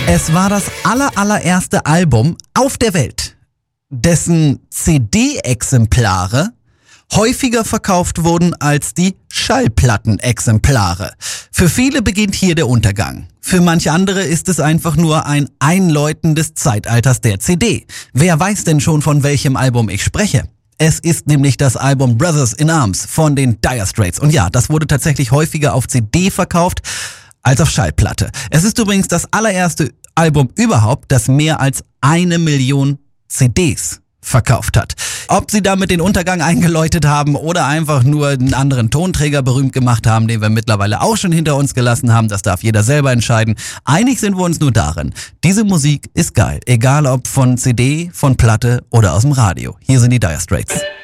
Es war das allererste Album auf der Welt, dessen CD-Exemplare häufiger verkauft wurden als die Schallplattenexemplare. Für viele beginnt hier der Untergang. Für manche andere ist es einfach nur ein Einläuten des Zeitalters der CD. Wer weiß denn schon, von welchem Album ich spreche? Es ist nämlich das Album Brothers in Arms von den Dire Straits. Und ja, das wurde tatsächlich häufiger auf CD verkauft als auf Schallplatte. Es ist übrigens das allererste Album überhaupt, das mehr als 1 Million CDs verkauft hat. Ob sie damit den Untergang eingeläutet haben oder einfach nur einen anderen Tonträger berühmt gemacht haben, den wir mittlerweile auch schon hinter uns gelassen haben, das darf jeder selber entscheiden. Einig sind wir uns nur darin, diese Musik ist geil, egal ob von CD, von Platte oder aus dem Radio. Hier sind die Dire Straits.